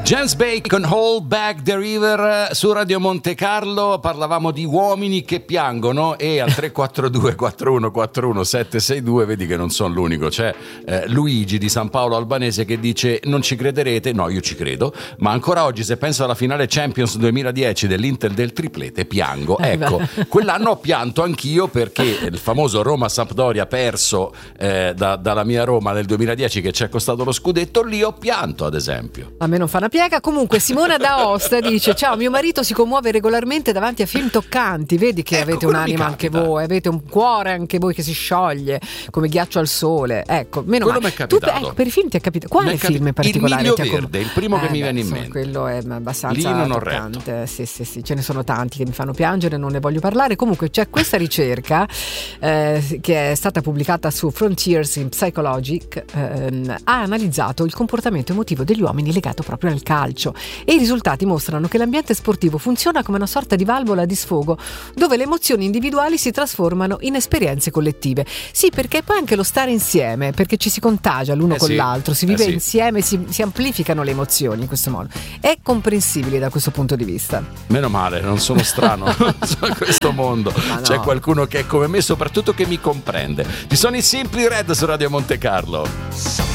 James Bacon, Hold Back the River su Radio Monte Carlo. Parlavamo di uomini che piangono e al 342 4141 762 vedi che non sono l'unico, c'è Luigi di San Paolo Albanese che dice: non ci crederete, no io ci credo, ma ancora oggi se penso alla finale Champions 2010 dell'Inter del triplete piango. Ecco, quell'anno ho pianto anch'io perché il famoso Roma-Sampdoria perso dalla mia Roma nel 2010 che ci è costato lo scudetto, lì ho pianto ad esempio. A me non fa una piega. Comunque Simona da Aosta dice: ciao, mio marito si commuove regolarmente davanti a film toccanti. Vedi che avete un'anima anche voi, avete un cuore anche voi che si scioglie come ghiaccio al sole. Ecco, meno quello male. mi è capitato. Ecco, per i film ti è capitato. Quale film in particolare? Il Miglio Verde, il primo che mi viene in mente. Quello è abbastanza lì non ho toccante. retto. Sì, ce ne sono tanti che mi fanno piangere, non ne voglio parlare. Comunque c'è questa ricerca che è stata pubblicata su Frontiers in Psychologic, ha analizzato il comportamento emotivo degli uomini legato proprio al calcio e i risultati mostrano che l'ambiente sportivo funziona come una sorta di valvola di sfogo dove le emozioni individuali si trasformano in esperienze collettive. Sì, perché poi anche lo stare insieme, perché ci si contagia l'uno con l'altro, si vive insieme, si amplificano le emozioni in questo modo. È comprensibile da questo punto di vista. Meno male, non sono strano a questo mondo. No. C'è qualcuno che è come me, soprattutto che mi comprende. Ci sono i Simply Red su Radio Monte Carlo.